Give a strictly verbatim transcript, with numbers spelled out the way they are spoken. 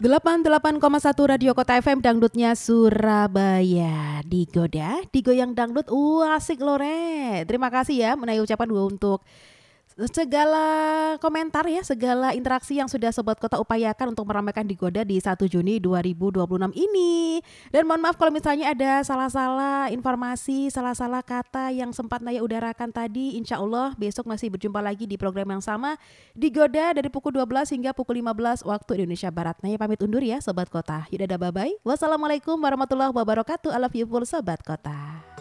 delapan puluh delapan koma satu Radio Kota F M Dangdutnya Surabaya. Digoda, digoyang dangdut, wah asik loh Re. Terima kasih ya menai ucapan gue untuk segala komentar ya, segala interaksi yang sudah Sobat Kota upayakan untuk meramaikan Digoda di satu Juni dua ribu dua puluh enam ini. Dan mohon maaf kalau misalnya ada salah-salah informasi, salah-salah kata yang sempat Naya udarakan tadi. Insya Allah besok masih berjumpa lagi di program yang sama, Digoda dari pukul dua belas hingga pukul lima belas waktu Indonesia Barat. Naya pamit undur ya Sobat Kota. Yaudah, bye-bye. Wassalamualaikum warahmatullahi wabarakatuh. I love you full Sobat Kota.